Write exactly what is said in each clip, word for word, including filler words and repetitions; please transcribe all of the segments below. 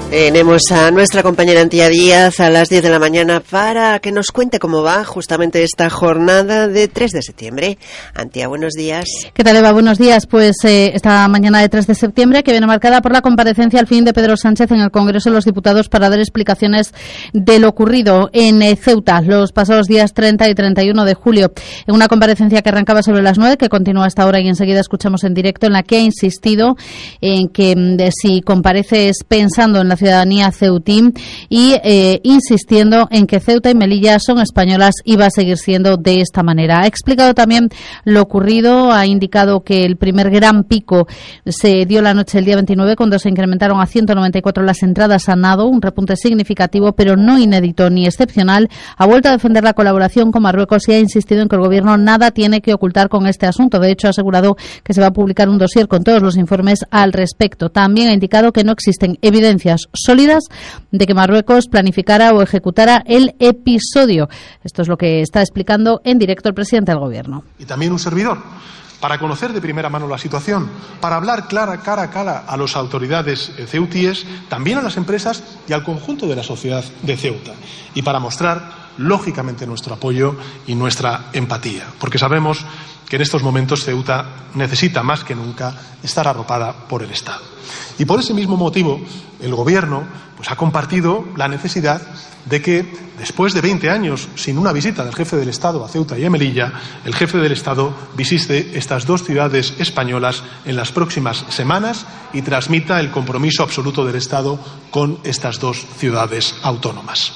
Tenemos a nuestra compañera Antía Díaz a las diez de la mañana para que nos cuente cómo va justamente esta jornada de tres de septiembre. Antía, buenos días. ¿Qué tal, Eva? Buenos días. Pues eh, esta mañana de tres de septiembre, que viene marcada por la comparecencia al fin de Pedro Sánchez en el Congreso de los Diputados para dar explicaciones de lo ocurrido en eh, Ceuta los pasados días treinta y treinta y uno de julio. En una comparecencia que arrancaba sobre las nueve, que continúa hasta ahora y enseguida escuchamos en directo, en la que ha insistido en que de, si comparece es pensando en la ciudadanía ceutín y eh, insistiendo en que Ceuta y Melilla son españolas y va a seguir siendo de esta manera. Ha explicado también lo ocurrido, ha indicado que el primer gran pico se dio la noche del día veintinueve, cuando se incrementaron a ciento noventa y cuatro las entradas a nado, un repunte significativo pero no inédito ni excepcional. Ha vuelto a defender la colaboración con Marruecos y ha insistido en que el Gobierno nada tiene que ocultar con este asunto. De hecho, ha asegurado que se va a publicar un dossier con todos los informes al respecto. También ha indicado que no existen evidencias sólidas de que Marruecos planificara o ejecutara el episodio. Esto es lo que está explicando en directo el presidente del Gobierno. Y también un servidor, para conocer de primera mano la situación, para hablar clara, cara a cara a las autoridades ceutíes, también a las empresas y al conjunto de la sociedad de Ceuta, y para mostrar, lógicamente, nuestro apoyo y nuestra empatía, porque sabemos que en estos momentos Ceuta necesita más que nunca estar arropada por el Estado. Y por ese mismo motivo, el Gobierno pues, ha compartido la necesidad de que, después de veinte años sin una visita del jefe del Estado a Ceuta y a Melilla, el jefe del Estado visite estas dos ciudades españolas en las próximas semanas y transmita el compromiso absoluto del Estado con estas dos ciudades autónomas.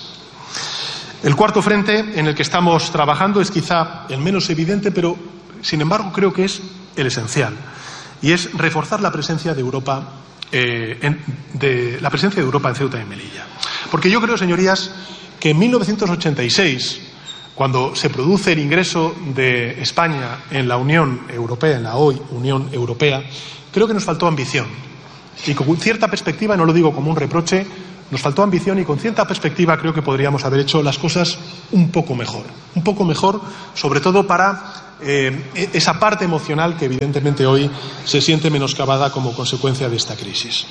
El cuarto frente en el que estamos trabajando es quizá el menos evidente, pero sin embargo creo que es el esencial, y es reforzar la presencia de Europa, eh, en, de, la presencia de Europa en Ceuta y Melilla. Porque yo creo, señorías, que en mil novecientos ochenta y seis, cuando se produce el ingreso de España en la Unión Europea, en la hoy Unión Europea, creo que nos faltó ambición. Y con cierta perspectiva, no lo digo como un reproche, nos faltó ambición y con cierta perspectiva creo que podríamos haber hecho las cosas un poco mejor. Un poco mejor, sobre todo para eh, esa parte emocional que evidentemente hoy se siente menoscabada como consecuencia de esta crisis.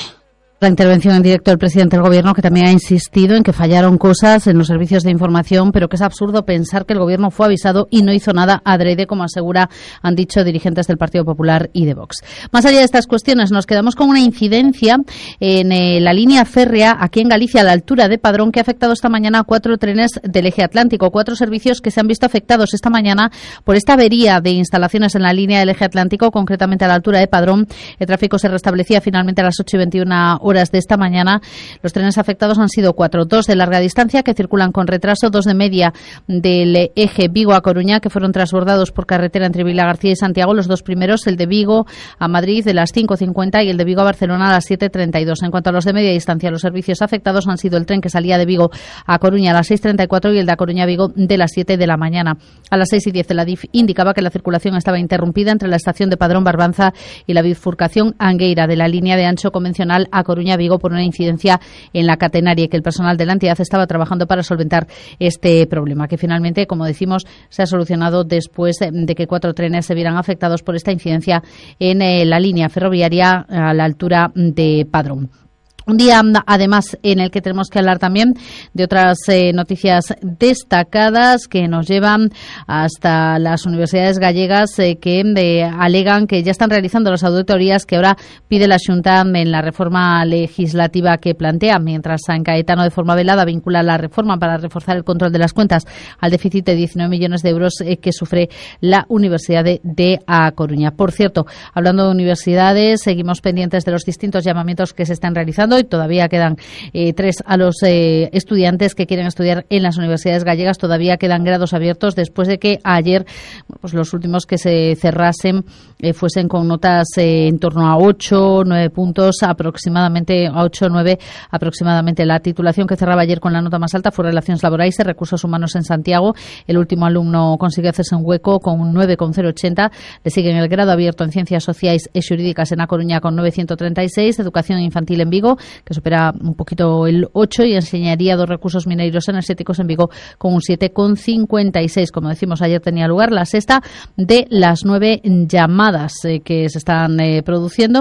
La intervención en directo del presidente del Gobierno, que también ha insistido en que fallaron cosas en los servicios de información, pero que es absurdo pensar que el Gobierno fue avisado y no hizo nada adrede, como asegura, han dicho dirigentes del Partido Popular y de Vox. Más allá de estas cuestiones, nos quedamos con una incidencia en eh, la línea férrea aquí en Galicia, a la altura de Padrón, que ha afectado esta mañana a cuatro trenes del eje atlántico, cuatro servicios que se han visto afectados esta mañana por esta avería de instalaciones en la línea del eje atlántico, concretamente a la altura de Padrón. El tráfico se restablecía finalmente a las ocho y veintiuna horas de esta mañana. Los trenes afectados han sido cuatro, dos de larga distancia que circulan con retraso, dos de media del eje Vigo a Coruña, que fueron transbordados por carretera entre Vila García y Santiago. Los dos primeros, el de Vigo a Madrid de las cinco cincuenta y el de Vigo a Barcelona a las siete treinta y dos. En cuanto a los de media distancia, los servicios afectados han sido el tren que salía de Vigo a Coruña a las seis treinta y cuatro y el de A Coruña a Vigo de las siete de la mañana. A las seis y diez, la D I F indicaba que la circulación estaba interrumpida entre la estación de Padrón Barbanza y la bifurcación Angueira de la línea de ancho convencional a Coruña Vigo por una incidencia en la catenaria, y que el personal de la entidad estaba trabajando para solventar este problema, que finalmente, como decimos, se ha solucionado después de que cuatro trenes se vieran afectados por esta incidencia en eh, la línea ferroviaria a la altura de Padrón. Un día, además, en el que tenemos que hablar también de otras eh, noticias destacadas que nos llevan hasta las universidades gallegas eh, que eh, alegan que ya están realizando las auditorías que ahora pide la Xunta en la reforma legislativa que plantea, mientras San Caetano, de forma velada, vincula la reforma para reforzar el control de las cuentas al déficit de diecinueve millones de euros eh, que sufre la Universidad de, de A Coruña. Por cierto, hablando de universidades, seguimos pendientes de los distintos llamamientos que se están realizando y todavía quedan eh, tres a los eh, estudiantes que quieren estudiar en las universidades gallegas. Todavía quedan grados abiertos después de que ayer pues los últimos que se cerrasen eh, fuesen con notas eh, en torno a ocho, nueve puntos aproximadamente, a ocho o nueve aproximadamente. La titulación que cerraba ayer con la nota más alta fue Relaciones Laborales y Recursos Humanos en Santiago. El último alumno consiguió hacerse un hueco con un nueve coma cero ochenta. Le siguen el grado abierto en Ciencias Sociales y Xurídicas en A Coruña con novecientos treinta y seis, Educación Infantil en Vigo, que supera un poquito el ocho, y Enseñaría dos Recursos Mineiros Energéticos en Vigo con un siete coma cincuenta y seis. Como decimos, ayer tenía lugar la sexta de las nueve llamadas eh, que se están eh, produciendo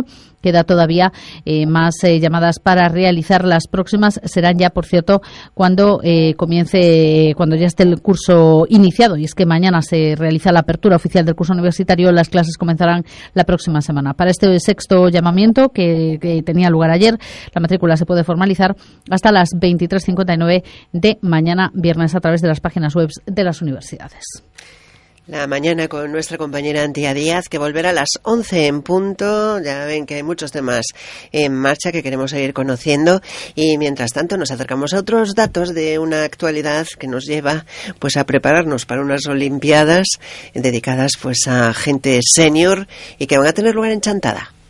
queda todavía eh, más eh, llamadas para realizar. Las próximas serán ya, por cierto, cuando eh, comience, cuando ya esté el curso iniciado, y es que mañana se realiza la apertura oficial del curso universitario. Las clases comenzarán la próxima semana. Para este sexto llamamiento, que, que tenía lugar ayer, la matrícula se puede formalizar hasta las veintitrés cincuenta y nueve de mañana viernes a través de las páginas web de las universidades. La mañana con nuestra compañera Antía Díaz, que volverá a las once en punto. Ya ven que hay muchos temas en marcha que queremos seguir conociendo, y mientras tanto nos acercamos a otros datos de una actualidad que nos lleva pues a prepararnos para unas Olimpiadas dedicadas pues a gente senior y que van a tener lugar en Chantada.